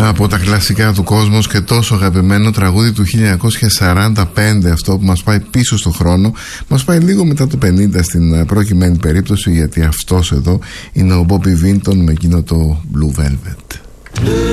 Από τα κλασικά του κόσμου και τόσο αγαπημένο τραγούδι του 1945, αυτό που μας πάει πίσω στο χρόνο, μας πάει λίγο μετά το 50 στην προκειμένη περίπτωση, γιατί αυτός εδώ είναι ο Bobby Vinton με εκείνο το Blue Velvet.